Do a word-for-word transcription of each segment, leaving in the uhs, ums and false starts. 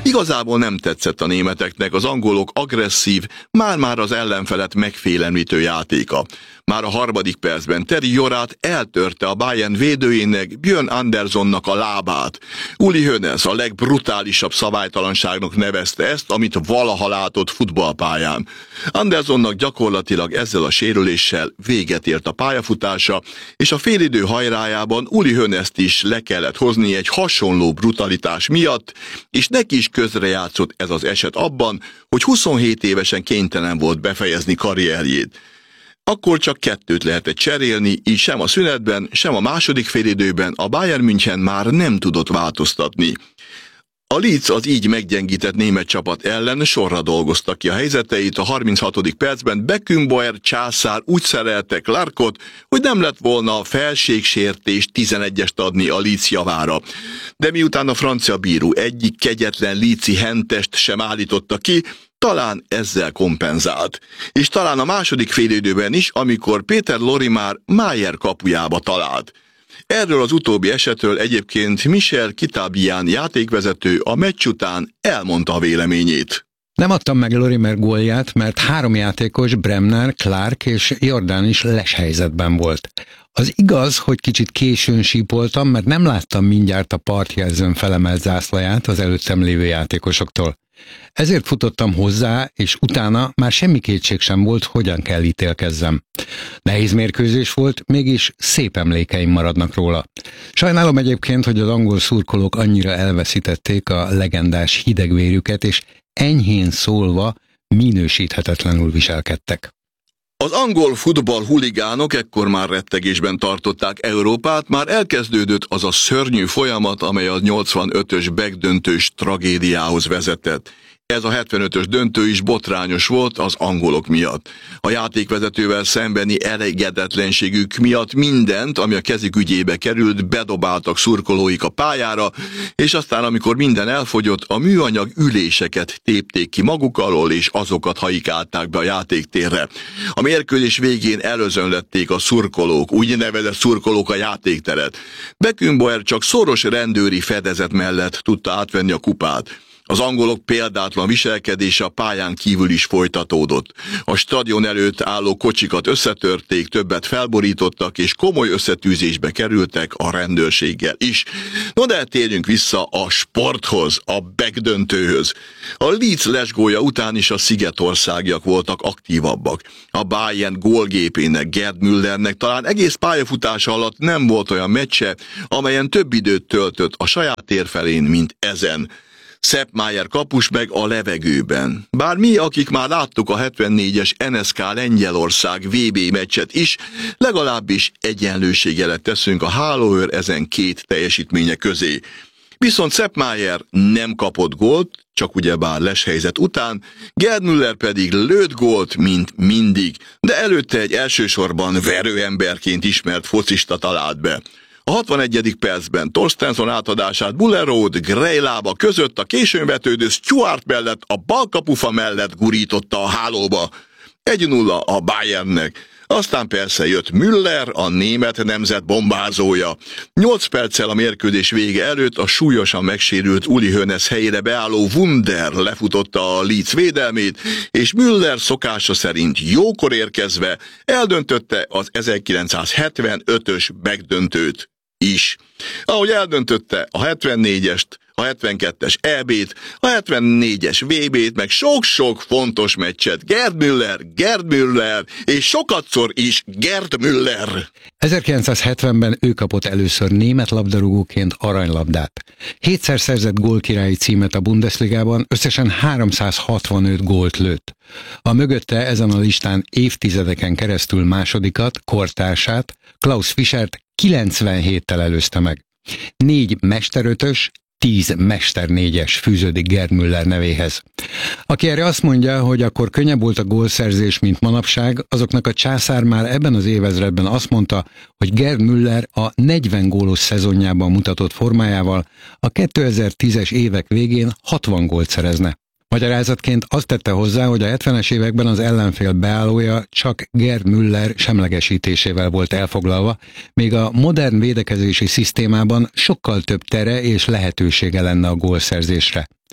Igazából nem tetszett a németeknek az angolok agresszív, már-már az ellenfelet megfélemlítő játéka. Már a harmadik percben Terry Jorát eltörte a Bayern védőjének, Björn Anderssonnak a lábát. Uli Hoeneß a legbrutálisabb szabálytalanságnak nevezte ezt, amit valaha látott futballpályán. Anderssonnak gyakorlatilag ezzel a sérüléssel véget ért a pályafutása, és a félidő hajrájában Uli Hoeneßt is le kellett hozni egy hasonló brutalitás miatt, és neki is közrejátszott ez az eset abban, hogy huszonhét évesen kénytelen volt befejezni karrierjét. Akkor csak kettőt lehetett cserélni, így sem a szünetben, sem a második félidőben a Bayern München már nem tudott változtatni. A Leeds az így meggyengített német csapat ellen sorra dolgozta ki a helyzeteit, a harminchatodik percben Beckenbauer császár úgy szerelte Clarkot, hogy nem lett volna felségsértés tizenegyest adni a Leeds javára. De miután a francia bíró egyik kegyetlen leedsi hentest sem állította ki, talán ezzel kompenzált. És talán a második félidőben is, amikor Péter Lorimár Maier kapujába talált. Erről az utóbbi esetről egyébként Michel Kitabian játékvezető a meccs után elmondta a véleményét. Nem adtam meg Lorimer gólját, mert három játékos, Bremner, Clark és Jordan is leshelyzetben volt. Az igaz, hogy kicsit későn sípoltam, mert nem láttam mindjárt a partjelzőn felemelt zászlaját az előttem lévő játékosoktól. Ezért futottam hozzá, és utána már semmi kétség sem volt, hogyan kell ítélkezzem. Nehéz mérkőzés volt, mégis szép emlékeim maradnak róla. Sajnálom egyébként, hogy az angol szurkolók annyira elveszítették a legendás hidegvérüket, és enyhén szólva minősíthetetlenül viselkedtek. Az angol futball huligánok ekkor már rettegésben tartották Európát, már elkezdődött az a szörnyű folyamat, amely a nyolcvanötös begdöntős tragédiához vezetett. Ez a hetvenötös döntő is botrányos volt az angolok miatt. A játékvezetővel szembeni elégedetlenségük miatt mindent, ami a kezük ügyébe került, bedobáltak szurkolóik a pályára, és aztán, amikor minden elfogyott, a műanyag üléseket tépték ki maguk alól, és azokat hajikálták be a játéktérre. A mérkőzés végén előzönlették a szurkolók, úgynevezett szurkolók a játékteret. Beckenbauer csak szoros rendőri fedezet mellett tudta átvenni a kupát. Az angolok példátlan viselkedése a pályán kívül is folytatódott. A stadion előtt álló kocsikat összetörték, többet felborítottak, és komoly összetűzésbe kerültek a rendőrséggel is. No de térjünk vissza a sporthoz, a begdöntőhöz. A Leeds lesgólja után is a szigetországiak voltak aktívabbak. A Bayern gólgépének, Gerd Müllernek talán egész pályafutása alatt nem volt olyan meccse, amelyen több időt töltött a saját tér felén, mint ezen. Sepp Maier kapus meg a levegőben. Bár mi, akik már láttuk a hetvennégyes en es ká Lengyelország vé bé meccset is, legalábbis egyenlőségelet teszünk a hálóőr ezen két teljesítménye közé. Viszont Sepp Maier nem kapott gólt, csak ugyebár leshelyzet után, Gerd Müller pedig lőtt gólt, mint mindig, de előtte egy elsősorban verőemberként ismert focista talált be. A hatvanegyedik percben Torstensson átadását Bullerud Grejlába között a későn vetődő Stuart mellett a balkapufa mellett gurította a hálóba. egy nulla a Bayernnek. Aztán persze jött Müller, a német nemzet bombázója. Nyolc perccel a mérkőzés vége előtt a súlyosan megsérült Uli Hoeneß helyére beálló Wunder lefutotta a Leeds védelmét, és Müller szokása szerint jókor érkezve eldöntötte az ezerkilencszázhetvenötös megdöntőt is. Ahogy eldöntötte a hetvennégyest, a hetvenkettes é bét, a hetvennégyes vé bét, meg sok-sok fontos meccset. Gerd Müller, Gerd Müller, és sokatszor is Gerd Müller. ezerkilencszázhetvenben ő kapott először német labdarúgóként aranylabdát. Hétszer szerzett gólkirályi címet a Bundesligában, összesen háromszázhatvanöt gólt lőtt. A mögötte ezen a listán évtizedeken keresztül másodikat, kortársát, Klaus Fischert kilencvenhéttel előzte meg. Négy mesterötös, tíz mesternégyes fűződik Gerd Müller nevéhez. Aki erre azt mondja, hogy akkor könnyebb volt a gólszerzés, mint manapság, azoknak a császár már ebben az évezredben azt mondta, hogy Gerd Müller a negyven gólos szezonjában mutatott formájával a kétezer-tízes évek végén hatvan gólt szerezne. Magyarázatként azt tette hozzá, hogy a hetvenes években az ellenfél beállója csak Gerd Müller semlegesítésével volt elfoglalva, míg a modern védekezési szisztémában sokkal több tere és lehetősége lenne a gólszerzésre.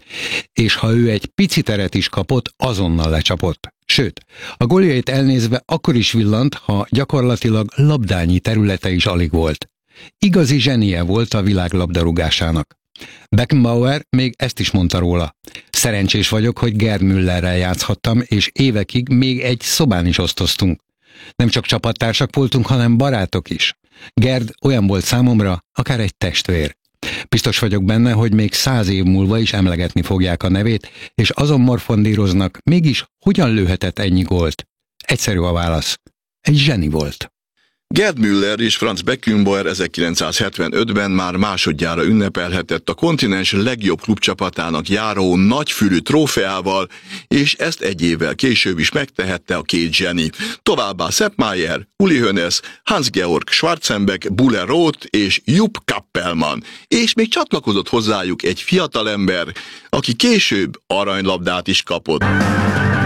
És ha ő egy pici teret is kapott, azonnal lecsapott. Sőt, a góljait elnézve akkor is villant, ha gyakorlatilag labdányi területe is alig volt. Igazi zsenie volt a világ labdarúgásának. Beckenbauer még ezt is mondta róla. Szerencsés vagyok, hogy Gerd Müllerrel játszhattam, és évekig még egy szobán is osztoztunk. Nem csak csapattársak voltunk, hanem barátok is. Gerd olyan volt számomra, akár egy testvér. Biztos vagyok benne, hogy még száz év múlva is emlegetni fogják a nevét, és azon morfondíroznak, mégis hogyan lőhetett ennyi gólt? Egyszerű a válasz. Egy zseni volt. Gerd Müller és Franz Beckenbauer ezerkilencszázhetvenötben már másodjára ünnepelhetett a kontinens legjobb klubcsapatának járó nagyfülű trófeával, és ezt egy évvel később is megtehette a két zseni. Továbbá Sepp Maier, Uli Hoeneß, Hans-Georg Schwarzenbeck, Bulle Roth és Jupp Kappelmann. És még csatlakozott hozzájuk egy fiatalember, aki később aranylabdát is kapott.